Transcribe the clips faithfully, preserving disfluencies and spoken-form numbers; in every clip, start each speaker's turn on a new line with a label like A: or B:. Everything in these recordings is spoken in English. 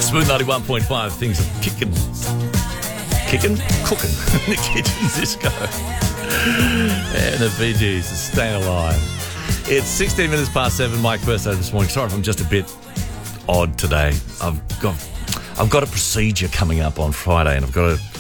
A: Smooth ninety-one point five, things are kicking, kicking, cooking in the kitchen, Cisco. And the Bee Gees are staying alive. It's sixteen minutes past seven, Mike Burstow this morning. Sorry if I'm just a bit odd today. I've got I've got a procedure coming up on Friday, and I've got to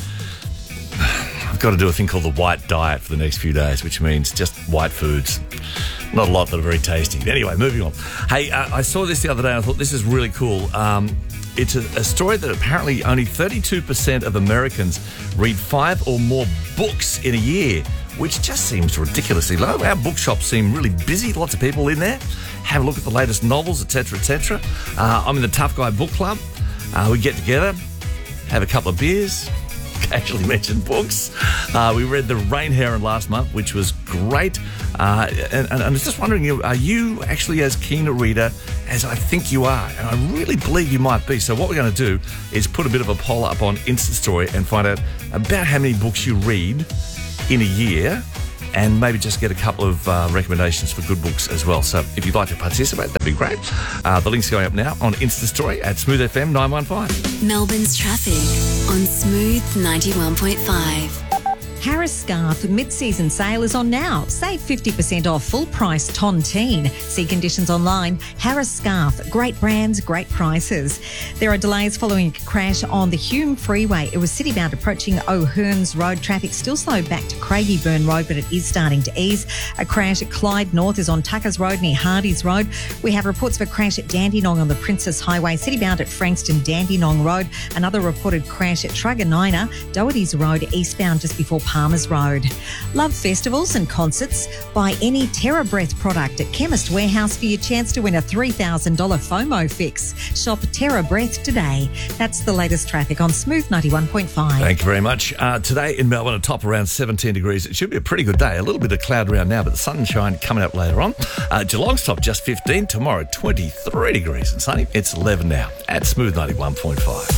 A: I've got to do a thing called the white diet for the next few days, which means just white foods. Not a lot that are very tasty. Anyway, moving on. Hey, uh, I saw this the other day and I thought this is really cool. Um, it's a, a story that apparently only thirty-two percent of Americans read five or more books in a year, which just seems ridiculously low. Our bookshops seem really busy, lots of people in there. Have a look at the latest novels, et cetera, et cetera. Uh, I'm in the Tough Guy Book Club. Uh, we get together, have a couple of beers, occasionally mention books. Uh, we read The Rain Heron last month, which was great. Uh, and, and I was just wondering, are you actually as keen a reader as I think you are? And I really believe you might be. So what we're going to do is put a bit of a poll up on Insta Story and find out about how many books you read in a year, and maybe just get a couple of uh, recommendations for good books as well. So if you'd like to participate, that'd be great. Uh, the link's going up now on Insta Story at Smooth F M nine one five.
B: Melbourne's traffic on Smooth ninety-one point five.
C: Harris Scarf mid-season sale is on now. Save fifty percent off full-price Tontine. See conditions online. Harris Scarf. Great brands, great prices. There are delays following a crash on the Hume Freeway. It was city-bound approaching O'Hearns Road. Traffic still slowed back to Craigieburn Road, but it is starting to ease. A crash at Clyde North is on Tuckers Road near Hardy's Road. We have reports of a crash at Dandenong on the Princess Highway. City-bound at Frankston Dandenong Road. Another reported crash at Truganina, Doherty's Road, eastbound just before Palmer's Road. Love festivals and concerts? Buy any Terra Breath product at Chemist Warehouse for your chance to win a three thousand dollars FOMO fix. Shop Terra Breath today. That's the latest traffic on Smooth ninety-one point five.
A: Thank you very much. Uh, today in Melbourne, a top around seventeen degrees. It should be a pretty good day. A little bit of cloud around now, but the sunshine coming up later on. Uh, Geelong's top just fifteen. Tomorrow, twenty-three degrees and sunny. It's eleven now at Smooth ninety-one point five.